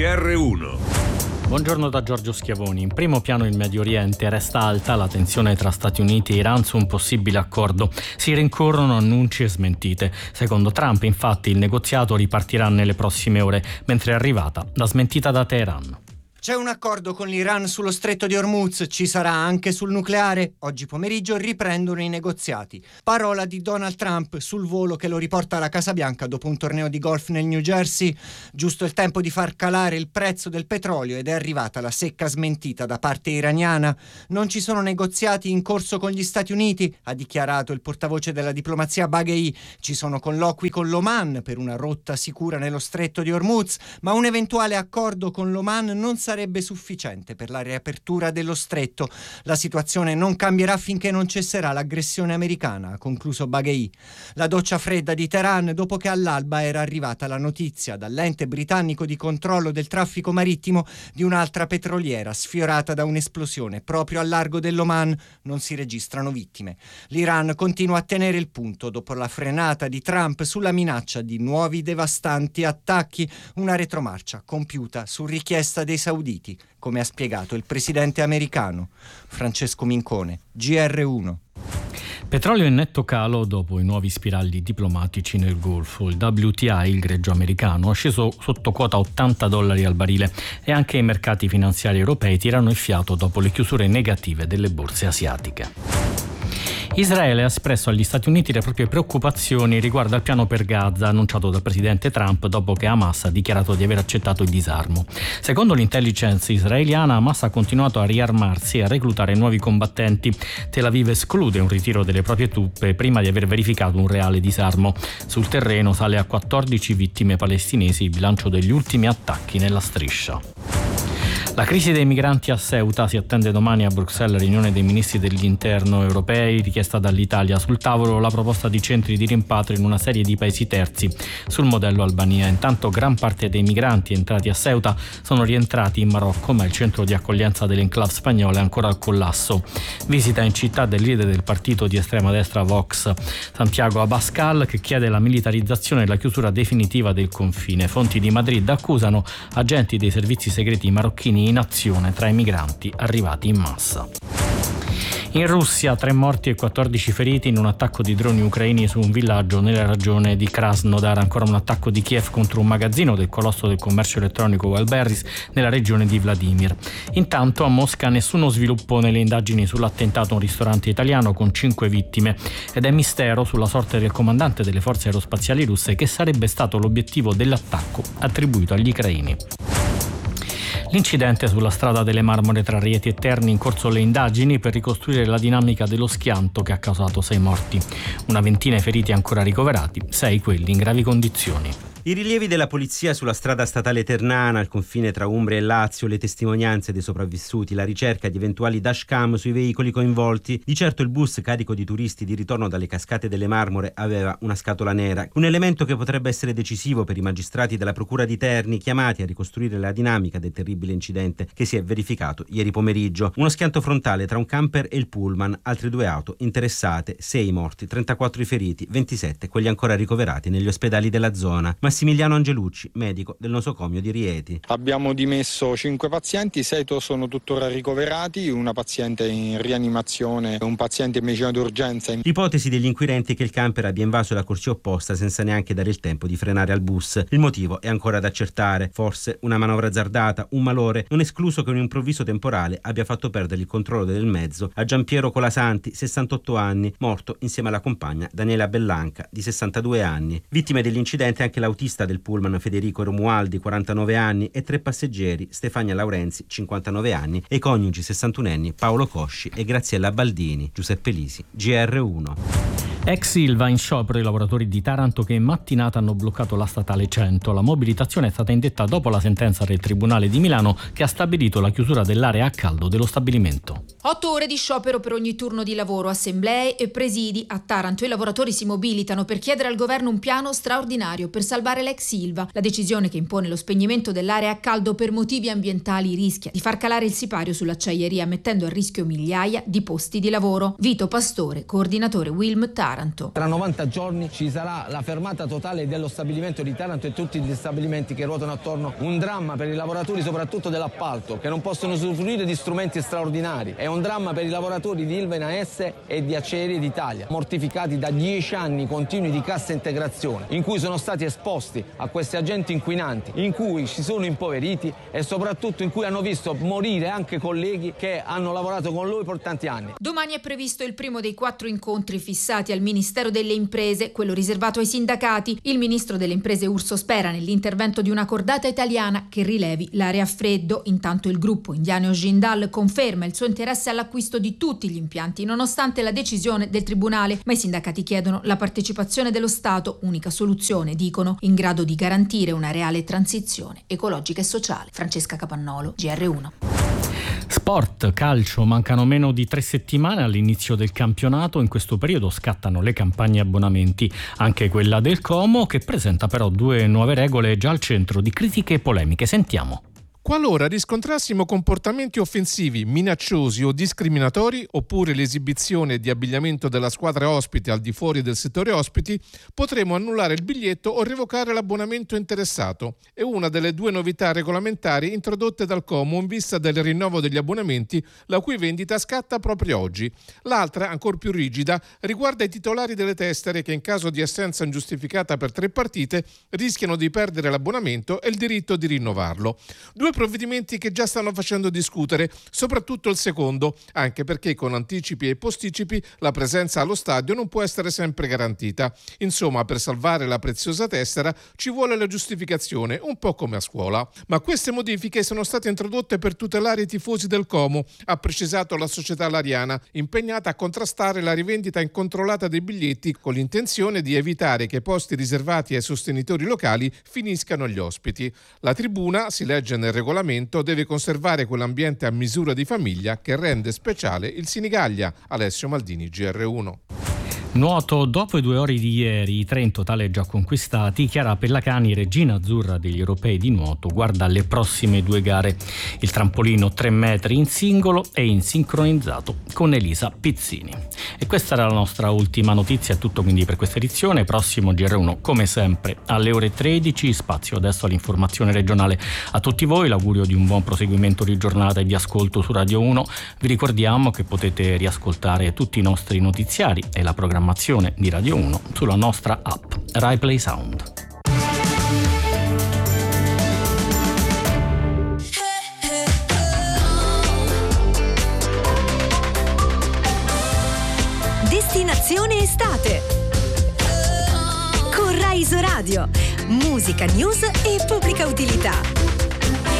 GR1. Buongiorno da Giorgio Schiavoni. In primo piano il Medio Oriente, resta alta la tensione tra Stati Uniti e Iran su un possibile accordo. Si rincorrono annunci e smentite. Secondo Trump, infatti, il negoziato ripartirà nelle prossime ore, mentre è arrivata la smentita da Teheran. C'è un accordo con l'Iran sullo stretto di Hormuz, ci sarà anche sul nucleare. Oggi pomeriggio riprendono i negoziati. Parola di Donald Trump sul volo che lo riporta alla Casa Bianca dopo un torneo di golf nel New Jersey. Giusto il tempo di far calare il prezzo del petrolio ed è arrivata la secca smentita da parte iraniana. Non ci sono negoziati in corso con gli Stati Uniti, ha dichiarato il portavoce della diplomazia Baghei. Ci sono colloqui con l'Oman per una rotta sicura nello stretto di Hormuz, ma un eventuale accordo con l'Oman non sarebbe sufficiente per la riapertura dello stretto. La situazione non cambierà finché non cesserà l'aggressione americana, ha concluso Baghei. La doccia fredda di Teheran dopo che all'alba era arrivata la notizia dall'ente britannico di controllo del traffico marittimo di un'altra petroliera sfiorata da un'esplosione proprio al largo dell'Oman. Non si registrano vittime. L'Iran continua a tenere il punto dopo la frenata di Trump sulla minaccia di nuovi devastanti attacchi, una retromarcia compiuta su richiesta dei sauditi, come ha spiegato il presidente americano. Francesco Mincone, GR1. Petrolio in netto calo dopo i nuovi spiragli diplomatici nel Golfo. Il WTI, il greggio americano, è sceso sotto quota $80 al barile e anche i mercati finanziari europei tirano il fiato dopo le chiusure negative delle borse asiatiche. Israele ha espresso agli Stati Uniti le proprie preoccupazioni riguardo al piano per Gaza annunciato dal presidente Trump dopo che Hamas ha dichiarato di aver accettato il disarmo. Secondo l'intelligence israeliana, Hamas ha continuato a riarmarsi e a reclutare nuovi combattenti. Tel Aviv esclude un ritiro delle proprie truppe prima di aver verificato un reale disarmo. Sul terreno sale a 14 vittime palestinesi il bilancio degli ultimi attacchi nella striscia. La crisi dei migranti a Ceuta, si attende domani a Bruxelles riunione dei ministri dell'interno europei, richiesta dall'Italia. Sul tavolo la proposta di centri di rimpatrio in una serie di paesi terzi sul modello Albania. Intanto gran parte dei migranti entrati a Ceuta sono rientrati in Marocco, ma il centro di accoglienza dell'enclave spagnola è ancora al collasso. Visita in città del leader del partito di estrema destra Vox, Santiago Abascal, che chiede la militarizzazione e la chiusura definitiva del confine. Fonti di Madrid accusano agenti dei servizi segreti marocchini in azione tra i migranti arrivati in massa. In Russia 3 morti e 14 feriti in un attacco di droni ucraini su un villaggio nella regione di Krasnodar. Ancora un attacco di Kiev contro un magazzino del colosso del commercio elettronico Wildberries nella regione di Vladimir. Intanto a Mosca nessuno sviluppo nelle indagini sull'attentato a un ristorante italiano con 5 vittime ed è mistero sulla sorte del comandante delle forze aerospaziali russe che sarebbe stato l'obiettivo dell'attacco attribuito agli ucraini. L'incidente sulla strada delle Marmore tra Rieti e Terni, in corso le indagini per ricostruire la dinamica dello schianto che ha causato 6 morti. Una ventina i feriti ancora ricoverati, 6 quelli in gravi condizioni. I rilievi della polizia sulla strada statale ternana al confine tra Umbria e Lazio, le testimonianze dei sopravvissuti, la ricerca di eventuali dashcam sui veicoli coinvolti. Di certo il bus carico di turisti di ritorno dalle cascate delle Marmore aveva una scatola nera, un elemento che potrebbe essere decisivo per i magistrati della procura di Terni chiamati a ricostruire la dinamica del terribile incidente che si è verificato ieri pomeriggio. Uno schianto frontale tra un camper e il pullman, altre 2 auto interessate, 6 morti, 34 i feriti, 27 quelli ancora ricoverati negli ospedali della zona. Massimiliano Angelucci, medico del nosocomio di Rieti. Abbiamo dimesso 5 pazienti, 6 sono tuttora ricoverati, una paziente in rianimazione, un paziente in medicina d'urgenza. L'ipotesi degli inquirenti è che il camper abbia invaso la corsia opposta senza neanche dare il tempo di frenare al bus. Il motivo è ancora da accertare, forse una manovra azzardata, un malore, non escluso che un improvviso temporale abbia fatto perdere il controllo del mezzo a Giampiero Colasanti, 68 anni, morto insieme alla compagna Daniela Bellanca, di 62 anni. Vittime dell'incidente anche l'autista del pullman Federico Romualdi, 49 anni, e 3 passeggeri, Stefania Laurenzi, 59 anni, e i coniugi 61enni Paolo Cosci e Graziella Baldini. Giuseppe Lisi, GR1. Ex Ilva in sciopero i lavoratori di Taranto che in mattinata hanno bloccato la statale 100. La mobilitazione è stata indetta dopo la sentenza del Tribunale di Milano che ha stabilito la chiusura dell'area a caldo dello stabilimento. 8 ore di sciopero per ogni turno di lavoro, assemblee e presidi. A Taranto i lavoratori si mobilitano per chiedere al governo un piano straordinario per salvare occupare l'ex Ilva. La decisione che impone lo spegnimento dell'area a caldo per motivi ambientali rischia di far calare il sipario sull'acciaieria, mettendo a rischio migliaia di posti di lavoro. Vito Pastore, coordinatore Wilm Taranto. Tra 90 giorni ci sarà la fermata totale dello stabilimento di Taranto e tutti gli stabilimenti che ruotano attorno. Un dramma per i lavoratori soprattutto dell'appalto, che non possono usufruire di strumenti straordinari. È un dramma per i lavoratori di Ilva in AS e di Acciaierie d'Italia, mortificati da 10 anni continui di cassa integrazione, in cui sono stati esposti a questi agenti inquinanti, in cui si sono impoveriti e soprattutto in cui hanno visto morire anche colleghi che hanno lavorato con loro per tanti anni. Domani è previsto il primo dei 4 incontri fissati al Ministero delle Imprese, quello riservato ai sindacati. Il ministro delle Imprese Urso spera nell'intervento di una cordata italiana che rilevi l'area a freddo. Intanto il gruppo indiano Jindal conferma il suo interesse all'acquisto di tutti gli impianti, nonostante la decisione del tribunale, ma i sindacati chiedono la partecipazione dello Stato, unica soluzione, dicono, in grado di garantire una reale transizione ecologica e sociale. Francesca Capannolo, GR1. Sport, calcio, mancano meno di 3 settimane all'inizio del campionato. In questo periodo scattano le campagne abbonamenti, anche quella del Como, che presenta però 2 nuove regole già al centro di critiche e polemiche. Sentiamo. Qualora riscontrassimo comportamenti offensivi, minacciosi o discriminatori, oppure l'esibizione di abbigliamento della squadra ospite al di fuori del settore ospiti, potremo annullare il biglietto o revocare l'abbonamento interessato. È una delle 2 novità regolamentari introdotte dal Como in vista del rinnovo degli abbonamenti, la cui vendita scatta proprio oggi. L'altra, ancor più rigida, riguarda i titolari delle testere che in caso di assenza ingiustificata per 3 partite rischiano di perdere l'abbonamento e il diritto di rinnovarlo. 2 provvedimenti che già stanno facendo discutere, soprattutto il secondo, anche perché con anticipi e posticipi la presenza allo stadio non può essere sempre garantita. Insomma, per salvare la preziosa tessera ci vuole la giustificazione, un po' come a scuola. Ma queste modifiche sono state introdotte per tutelare i tifosi del Como, ha precisato la società lariana, impegnata a contrastare la rivendita incontrollata dei biglietti con l'intenzione di evitare che posti riservati ai sostenitori locali finiscano agli ospiti. La tribuna, si legge nel regolamento, deve conservare quell'ambiente a misura di famiglia che rende speciale il Sinigaglia. Alessio Maldini, GR1. Nuoto, dopo i 2 ore di ieri, i 3 in totale già conquistati, Chiara Pellacani, regina azzurra degli europei di nuoto, guarda alle prossime 2 gare. Il trampolino 3 metri in singolo e in sincronizzato con Elisa Pizzini. E questa era la nostra ultima notizia, è tutto quindi per questa edizione. Prossimo GR1 come sempre alle ore 13, spazio adesso all'informazione regionale. A tutti voi l'augurio di un buon proseguimento di giornata e di ascolto su Radio 1. Vi ricordiamo che potete riascoltare tutti i nostri notiziari e la programmazione di Radio 1 sulla nostra app Rai Play Sound. Destinazione estate con Rai Isoradio, musica, news e pubblica